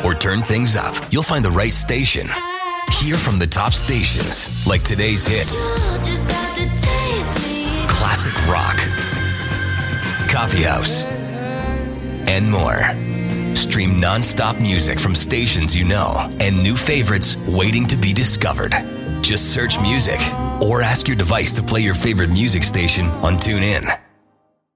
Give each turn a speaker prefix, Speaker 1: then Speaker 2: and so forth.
Speaker 1: or turn things up, you'll find the right station. Hear from the top stations, like today's hits, classic rock, coffee house, and more. Stream non-stop music from stations you know and new favorites waiting to be discovered. Just search music or ask your device to play your favorite music station on TuneIn.